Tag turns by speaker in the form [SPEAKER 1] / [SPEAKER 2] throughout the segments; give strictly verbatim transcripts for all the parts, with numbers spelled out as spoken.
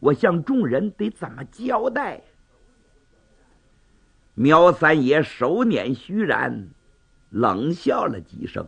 [SPEAKER 1] 我向众人得怎么交代？苗三爷手捻虚髯，冷笑了几声。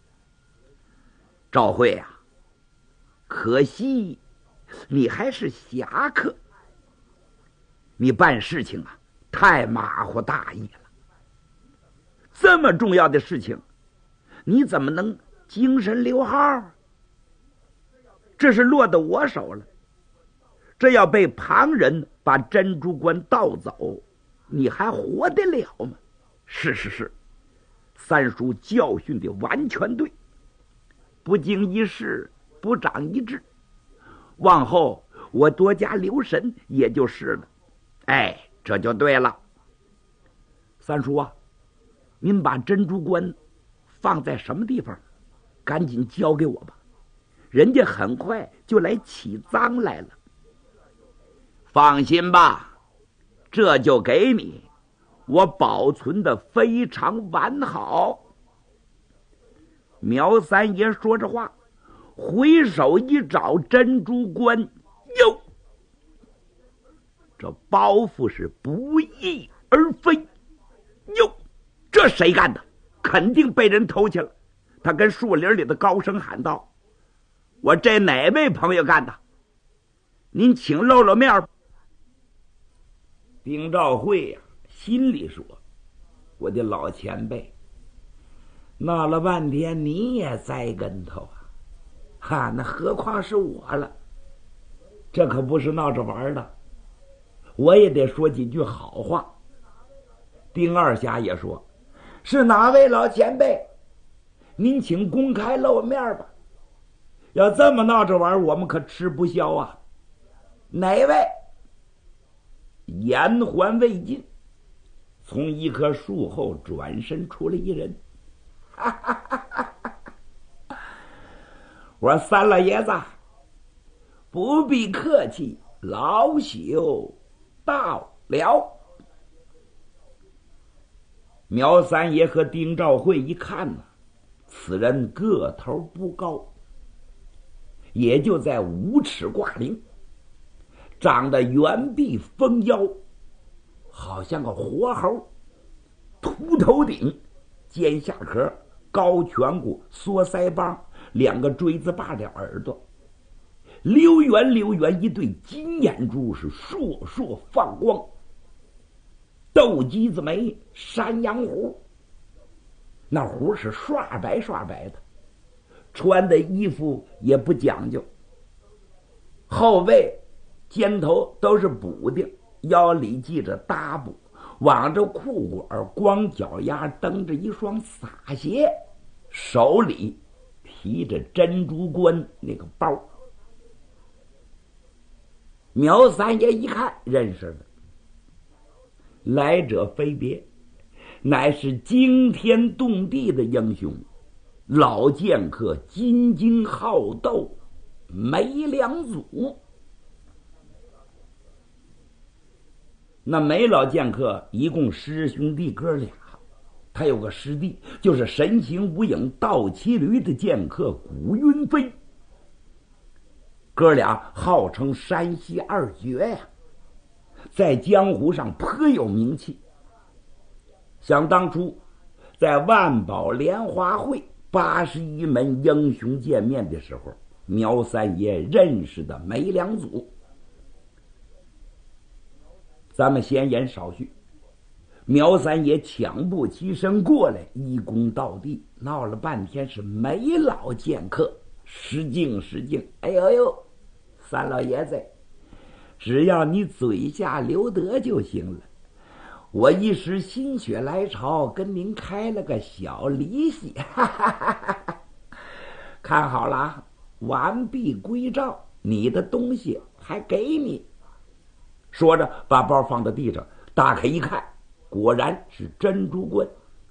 [SPEAKER 1] 赵慧啊，可惜你还是侠客，你办事情啊太马虎大意了。这么重要的事情，你怎么能精神留号？这是落到我手了，这要被旁人把珍珠关盗走，你还活得了吗？是是是，三叔教训的完全对，不经一事不长一智，往后我多加留神也就是了。哎，这就对了。三叔啊，您把珍珠关放在什么地方？赶紧交给我吧，人家很快就来起赃来了。放心吧，这就给你，我保存的非常完好。苗三爷说着话，回手一找珍珠关，哟，这包袱是不翼而飞。哟，这谁干的？肯定被人偷去了。他跟树林里的高声喊道：我这哪位朋友干的？您请露露面。丁兆慧呀、啊，心里说：我的老前辈，闹了半天你也栽跟头啊！哈，那何况是我了？这可不是闹着玩的，我也得说几句好话。丁二侠也说：是哪位老前辈？您请公开露面吧，要这么闹着玩，我们可吃不消啊！哪位？言还未尽，从一棵树后转身出了一人。哈哈哈哈哈！我说三老爷子，不必客气，老朽到了。苗三爷和丁兆慧一看呢，此人个头不高，也就在五尺挂零，长得圆臂丰腰，好像个活猴，秃头顶，尖下颏，高颧骨，缩腮帮，两个锥子把的耳朵，溜圆溜圆一对金眼珠是烁烁放光，斗鸡子眉，山羊胡，那胡是刷白刷白的，穿的衣服也不讲究，后背肩头都是补丁，腰里系着搭布，挽着裤管，光脚丫蹬着一双洒鞋，手里提着珍珠关那个包。苗三爷一看认识了，来者非别，乃是惊天动地的英雄，老剑客金睛好斗梅良祖。那梅老剑客一共师兄弟哥俩，他有个师弟，就是神行无影倒骑驴的剑客古云飞。哥俩号称山西二绝呀、啊，在江湖上颇有名气。想当初在万宝莲花会八十一门英雄见面的时候，苗三爷认识的梅良祖。咱们闲言少叙，苗三爷抢步起身过来，一躬到地，闹了半天是梅老剑客，失敬失敬。哎呦呦，三老爷子，只要你嘴下留德就行了，我一时心血来潮，跟您开了个小利息。哈哈哈哈，看好了，完璧归赵，你的东西还给你。说着把包放到地上，打开一看，果然是珍珠关。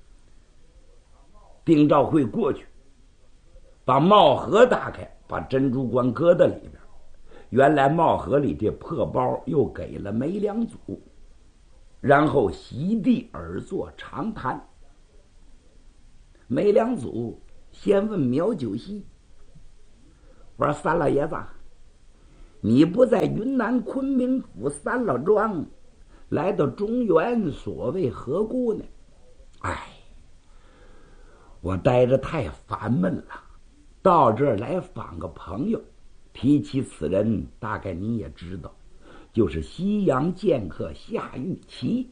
[SPEAKER 1] 丁兆慧过去把帽盒打开，把珍珠关搁在里边。原来帽盒里这破包又给了梅良祖，然后席地而坐长谈。梅良祖先问苗九溪：我说三老爷子， 你不在云南昆明府三老庄，来到中原，所谓何故呢？哎，我待着太烦闷了，到这儿来访个朋友。提起此人，大概你也知道，就是西洋剑客夏玉琪。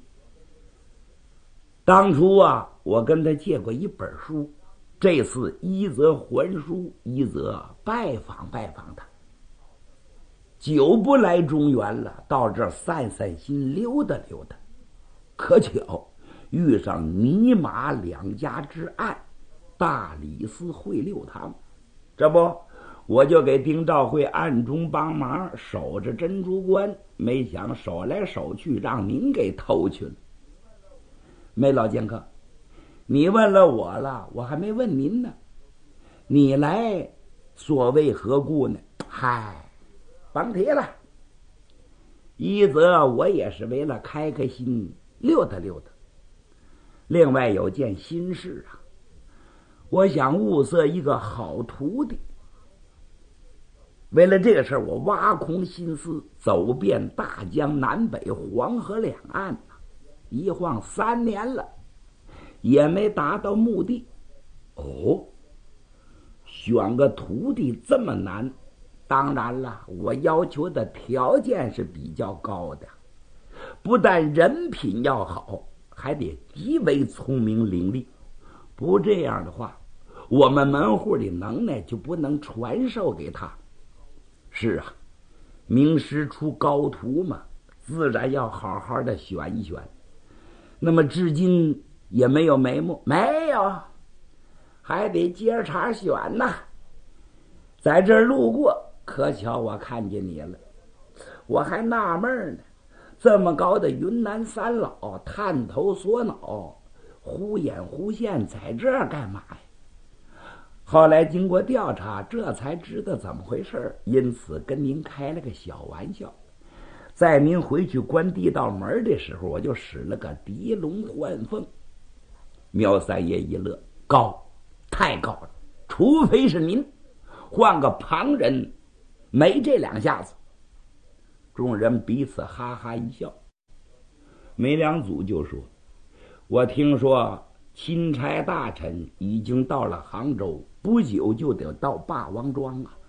[SPEAKER 1] 当初啊，我跟他借过一本书，这次一则还书，一则拜访拜访他。久不来中原了，到这儿散散心，溜达溜达。可巧遇上尼玛两家之案，大理寺会六堂，这不我就给丁兆会暗中帮忙守着珍珠关，没想守来守去让您给偷去了。梅老剑客，你问了我了，我还没问您呢。你来所谓何故呢？嗨，甭提了。一则我也是为了开开心，溜达溜达。另外有件心事啊，我想物色一个好徒弟。为了这个事儿，我挖空心思走遍大江南北、黄河两岸啊，一晃三年了，也没达到目的。哦，选个徒弟这么难？当然了，我要求的条件是比较高的，不但人品要好，还得极为聪明伶俐。不这样的话，我们门户里能耐就不能传授给他。是啊，名师出高徒嘛，自然要好好的选一选。那么至今也没有眉目，没有，还得接茬选呐。在这儿路过，可巧我看见你了，我还纳闷呢，这么高的云南三老，探头缩脑，忽隐忽现，在这儿干嘛呀？后来经过调查，这才知道怎么回事，因此跟您开了个小玩笑。在您回去关地道门的时候，我就使了个狄龙换凤。苗三爷一乐，高，太高了，除非是您，换个旁人没这两下子。众人彼此哈哈一笑。梅良祖就说，我听说钦差大臣已经到了杭州，不久就得到霸王庄啊。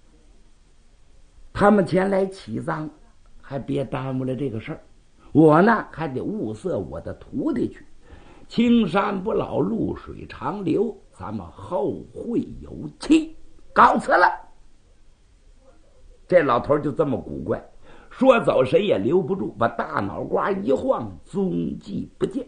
[SPEAKER 1] 他们前来起葬，还别耽误了这个事儿。我呢，还得物色我的徒弟去。青山不老，露水长流，咱们后会有期。告辞了。这老头就这么古怪，说走谁也留不住，把大脑瓜一晃，踪迹不见。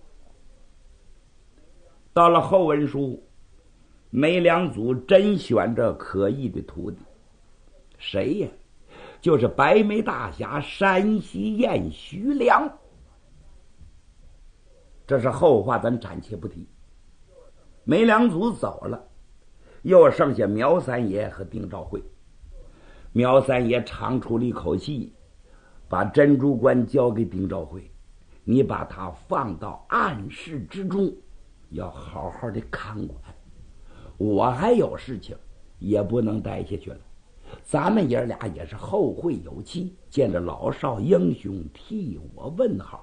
[SPEAKER 1] 到了后文书，梅良祖真选着可疑的徒弟，谁呀？就是白眉大侠山西燕徐良。这是后话，咱暂且不提。梅良祖走了，又剩下苗三爷和丁兆会。苗三爷长出了一口气，把珍珠关交给丁兆会，你把他放到暗室之中，要好好的看管。我还有事情，也不能待下去了。咱们爷俩也是后会有期，见着老少英雄，替我问好。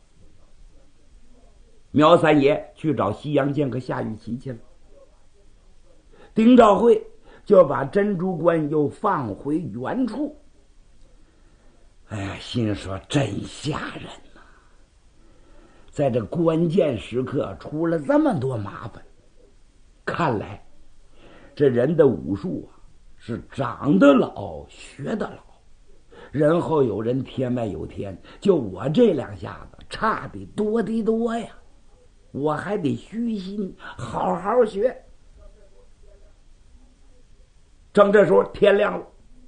[SPEAKER 1] 苗三爷去找西洋剑客夏玉琪去了，丁兆会就把珍珠关又放回原处。哎呀，心说真吓人呐、啊！在这关键时刻出了这么多麻烦，看来这人的武术啊，是长得老学得老，人后有人天外有天，就我这两下子差得多得多呀，我还得虚心好好学。正这时候天亮了，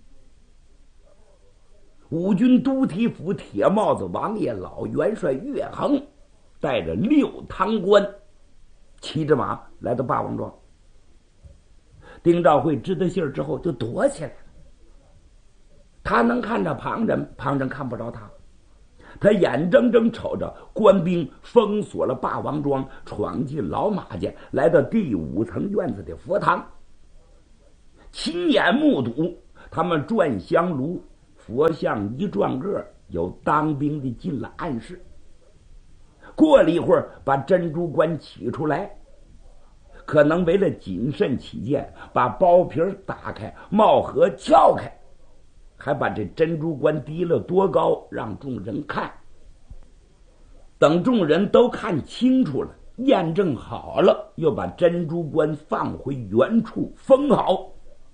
[SPEAKER 1] 五军都提府铁帽子王爷老元帅岳衡带着六堂官骑着马来到霸王庄。丁兆会知道信儿之后就躲起来了，他能看着旁人，旁人看不着他。他眼睁睁瞅着官兵封锁了霸王庄，闯进老马家，来到第五层院子的佛堂，亲眼目睹他们转香炉，佛像一转个，有当兵的进了暗室。过了一会儿，把珍珠棺取出来，可能为了谨慎起见，把包皮打开，帽盒撬开，还把这珍珠棺提了多高，让众人看。等众人都看清楚了，验证好了，又把珍珠棺放回原处封好。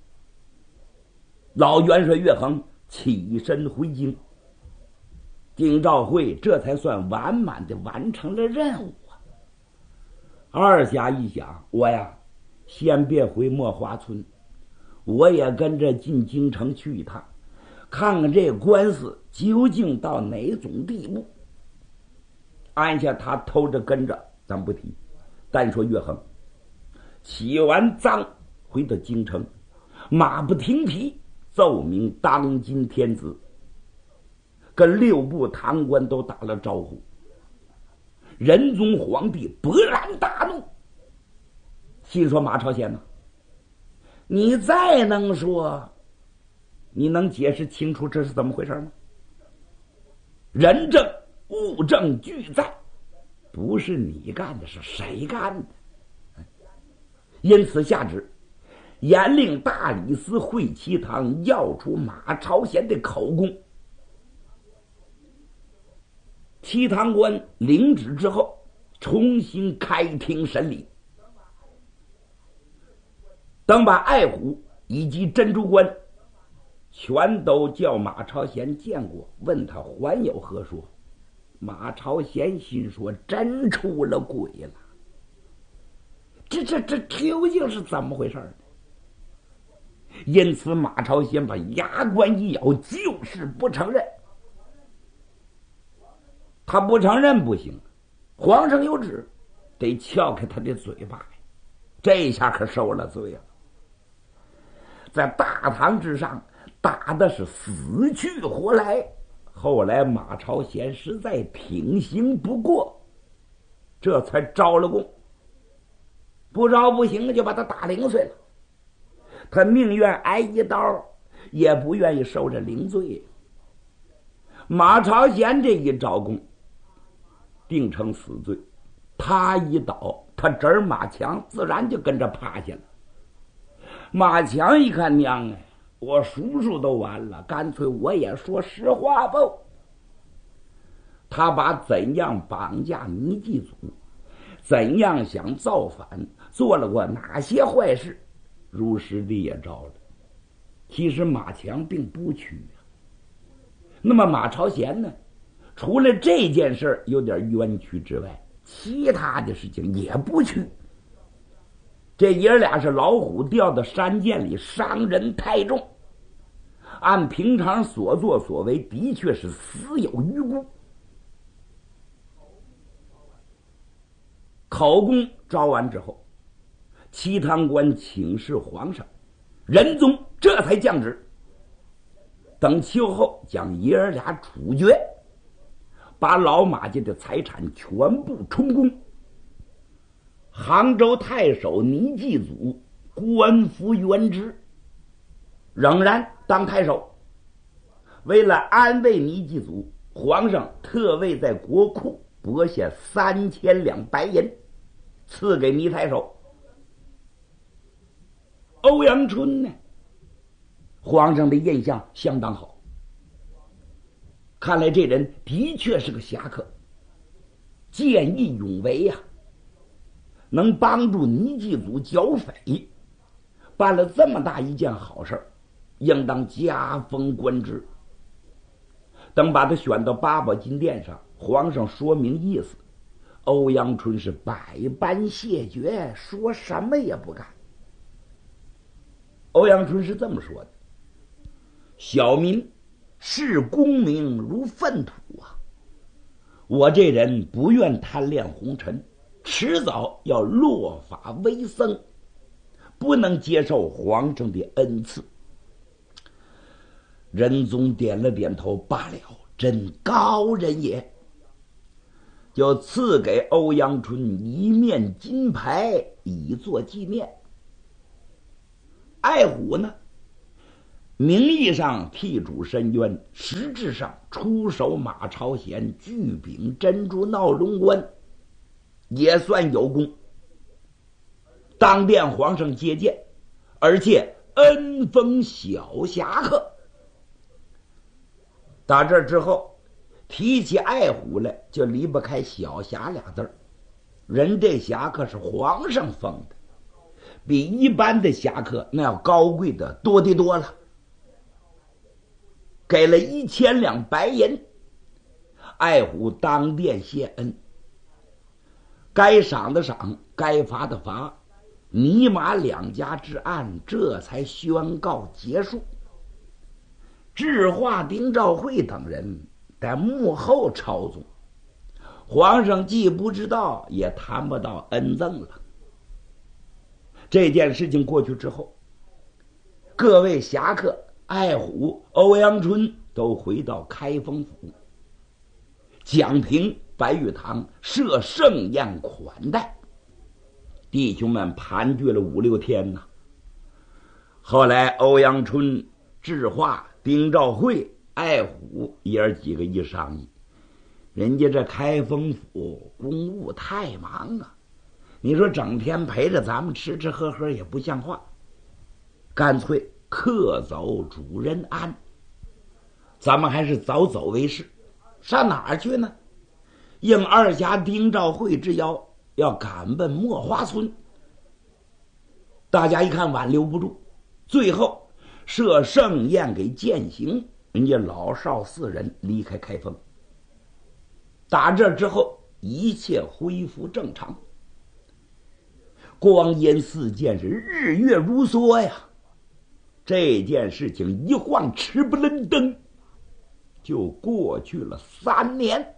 [SPEAKER 1] 老元帅岳衡起身回京，丁兆会这才算完满的完成了任务啊。二侠一想，我呀先别回墨花村，我也跟着进京城去一趟，看看这官司究竟到哪种地步。按下他偷着跟着咱不提，单说岳衡起完赃回到京城，马不停蹄奏明当今天子，跟六部堂官都打了招呼。仁宗皇帝勃然大怒，心说马朝贤呢，你再能说，你能解释清楚这是怎么回事吗？人证物证俱在，不是你干的，是谁干的？因此下旨严令大理寺会稽堂要出马朝贤的口供。齐堂官领旨之后，重新开庭审理。等把爱虎以及珍珠棺全都叫马朝贤见过，问他还有何说。马朝贤心说，真出了鬼了，这这这究竟是怎么回事呢？因此马朝贤把牙关一咬，就是不承认。他不承认不行，皇上有旨，得撬开他的嘴巴呀。这下可受了罪了，在大堂之上打的是死去活来。后来马朝贤实在挺刑不过，这才招了供。不招不行，就把他打零碎了。他宁愿挨一刀，也不愿意受这零罪。马朝贤这一招供，定成死罪。他一倒，他侄儿马强自然就跟着趴下了。马强一看，娘哎，我叔叔都完了，干脆我也说实话吧。他把怎样绑架倪继祖，怎样想造反，做了过哪些坏事，如实的也招了。其实马强并不屈啊。那么马朝贤呢，除了这件事有点冤屈之外，其他的事情也不屈。这爷俩是老虎掉到山涧里，伤人太重，按平常所作所为的确是死有余辜。口供招完之后，齐堂官请示皇上，仁宗这才降旨，等秋后将爷儿俩处决，把老马家的财产全部充公。杭州太守倪继祖官复原职，仍然当太守。为了安慰倪继祖，皇上特为在国库拨下三千两白银，赐给倪太守。欧阳春呢，皇上的印象相当好，看来这人的确是个侠客，见义勇为呀、啊，能帮助倪继祖剿匪，办了这么大一件好事，应当加封官职。等把他选到八宝金殿上，皇上说明意思，欧阳春是百般谢绝，说什么也不干。欧阳春是这么说的：小民视功名如粪土啊，我这人不愿贪恋红尘，迟早要落发为僧，不能接受皇上的恩赐。仁宗点了点头，罢了，真高人也。就赐给欧阳春一面金牌，以作纪念。爱虎呢， 名义上替主申冤，实质上出手马超贤，聚兵镇住闹龙关，也算有功。当殿皇上接见，而且恩封小侠客。打这之后，提起爱虎来，就离不开小侠俩字儿。人这侠客是皇上封的，比一般的侠客那要高贵的多的多了。给了一千两白银，爱虎当殿谢恩，该赏的赏，该罚的罚，尼玛两家之案这才宣告结束。智化、丁兆会等人在幕后操纵，皇上既不知道，也谈不到恩赠了。这件事情过去之后，各位侠客爱虎、欧阳春都回到开封府，蒋平、白玉堂设盛宴款待，弟兄们盘踞了五六天呐。后来欧阳春、智化、丁兆会、爱虎爷儿几个一商议，人家这开封府公务太忙啊，你说整天陪着咱们吃吃喝喝也不像话，干脆客走主人安，咱们还是早走为是。上哪儿去呢？应二侠丁兆会之邀，要赶奔墨花村。大家一看挽留不住，最后设盛宴给饯行，人家老少四人离开开封。打这之后，一切恢复正常，光阴似箭，是日月如梭呀。这件事情一晃吃不楞登，就过去了三年。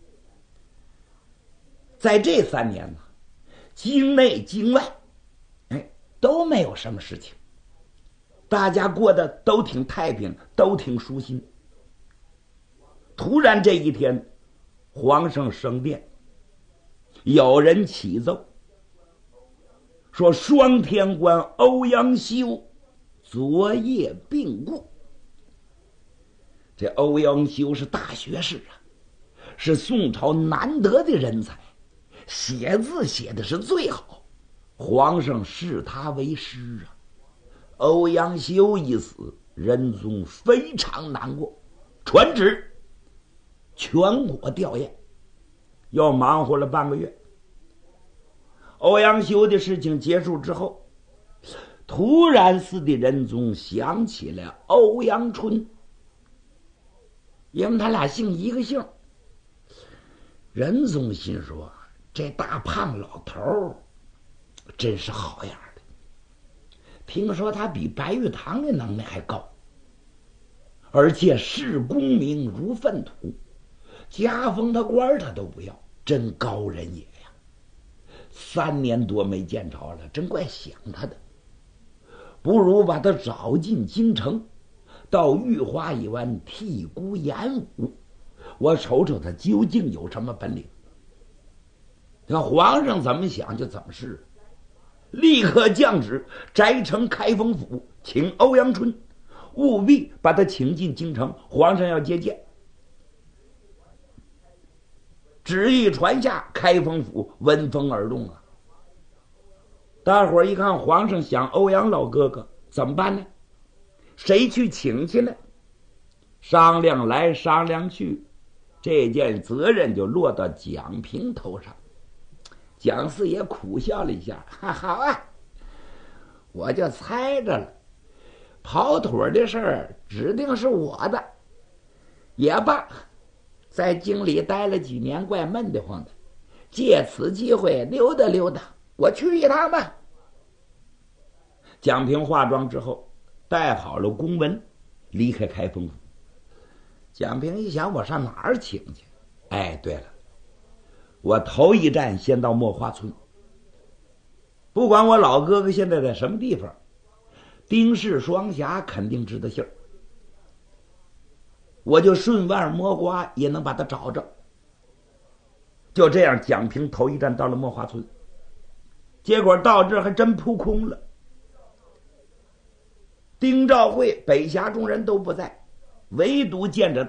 [SPEAKER 1] 在这三年呢，京内京外，哎，都没有什么事情，大家过得都挺太平，都挺舒心。突然这一天，皇上升殿，有人启奏说双天官欧阳修昨夜病故。这欧阳修是大学士啊，是宋朝难得的人才，写字写的是最好，皇上视他为师啊。欧阳修一死，仁宗非常难过，传旨全国吊唁，又忙活了半个月。欧阳修的事情结束之后，突然似的仁宗想起了欧阳春，因为他俩姓一个姓。仁宗心说，这大胖老头真是好样的，听说他比白玉堂的能耐还高，而且视功名如粪土，加封他官他都不要，真高人也呀。三年多没见着了，真怪想他的，不如把他找进京城，到御花一湾替孤演武，我瞅瞅他究竟有什么本领。那皇上怎么想就怎么是，立刻降旨摘城开封府，请欧阳春，务必把他请进京城，皇上要接见。旨意传下，开封府闻风而动啊。大伙儿一看皇上想欧阳老哥哥，怎么办呢？谁去请去呢？商量来商量去，这件责任就落到蒋平头上。蒋四爷苦笑了一下，哈好啊，我就猜着了，跑腿的事儿指定是我的。也罢，在京里待了几年，怪闷得慌的，借此机会溜达溜达，我去一趟吧。蒋平化妆之后，带好了公文，离开开封府。蒋平一想，我上哪儿请去？哎，对了，我头一站先到墨花村，不管我老哥哥现在在什么地方，丁氏双侠肯定知道信儿，我就顺腕摸瓜也能把他找着。就这样，蒋平头一站到了墨花村，结果到这还真扑空了。 丁兆会、北峡众人都不在，唯独见着